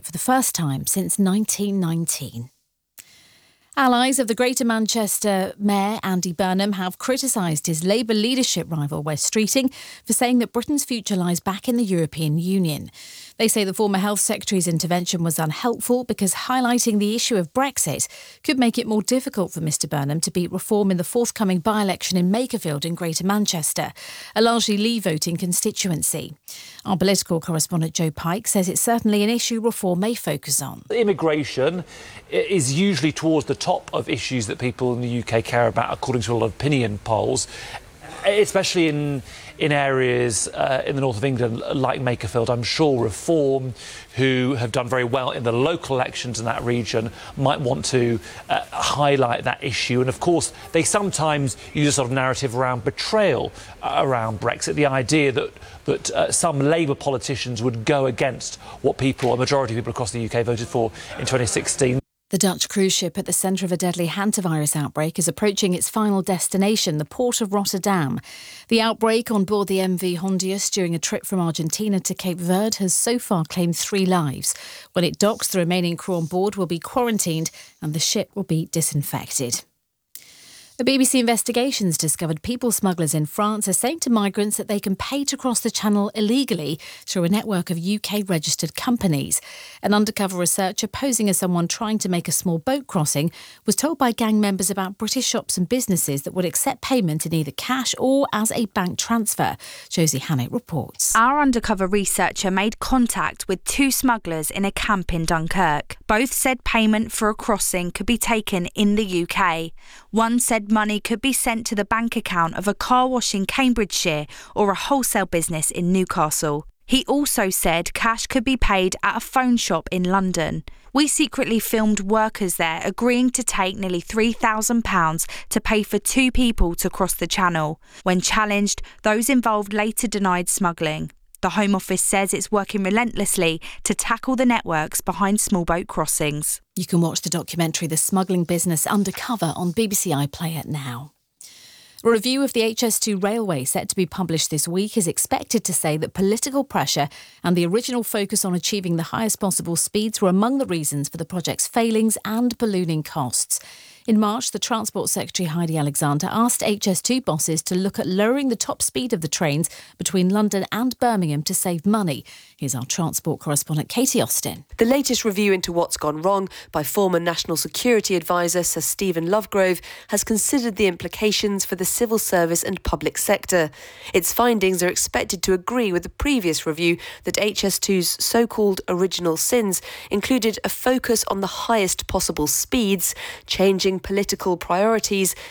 Brexit for the first time since 1919. Allies of the Greater Manchester Mayor Andy Burnham have criticised his Labour leadership rival Wes Streeting for saying that Britain's future lies back in the European Union. They say the former Health Secretary's intervention was unhelpful because highlighting the issue of Brexit could make it more difficult for Mr Burnham to beat Reform in the forthcoming by-election in Makerfield in Greater Manchester, a largely Leave-voting constituency. Our political correspondent Joe Pike says it's certainly an issue Reform may focus on. Immigration is usually towards the top of issues that people in the UK care about, according to a lot of opinion polls, especially in areas in the north of England like Makerfield. I'm sure Reform, who have done very well in the local elections in that region, might want to highlight that issue. And of course, they sometimes use a sort of narrative around betrayal around Brexit, the idea that some Labour politicians would go against what a majority of people across the UK voted for in 2016. The Dutch cruise ship at the centre of a deadly hantavirus outbreak is approaching its final destination, the port of Rotterdam. The outbreak on board the MV Hondius during a trip from Argentina to Cape Verde has so far claimed 3 lives. When it docks, the remaining crew on board will be quarantined and the ship will be disinfected. A BBC investigation's discovered people smugglers in France are saying to migrants that they can pay to cross the channel illegally through a network of UK-registered companies. An undercover researcher posing as someone trying to make a small boat crossing was told by gang members about British shops and businesses that would accept payment in either cash or as a bank transfer. Josie Hannett reports. Our undercover researcher made contact with 2 smugglers in a camp in Dunkirk. Both said payment for a crossing could be taken in the UK. One said money could be sent to the bank account of a car wash in Cambridgeshire or a wholesale business in Newcastle. He also said cash could be paid at a phone shop in London. We secretly filmed workers there agreeing to take nearly £3,000 to pay for 2 people to cross the channel. When challenged, those involved later denied smuggling. The Home Office says it's working relentlessly to tackle the networks behind small boat crossings. You can watch the documentary The Smuggling Business Undercover on BBC iPlayer now. A review of the HS2 railway set to be published this week is expected to say that political pressure and the original focus on achieving the highest possible speeds were among the reasons for the project's failings and ballooning costs. In March, the Transport Secretary Heidi Alexander asked HS2 bosses to look at lowering the top speed of the trains between London and Birmingham to save money. Here's our transport correspondent Katie Austin. The latest review into what's gone wrong by former National Security Advisor Sir Stephen Lovegrove has considered the implications for the civil service and public sector. Its findings are expected to agree with the previous review that HS2's so-called original sins included a focus on the highest possible speeds, changing political priorities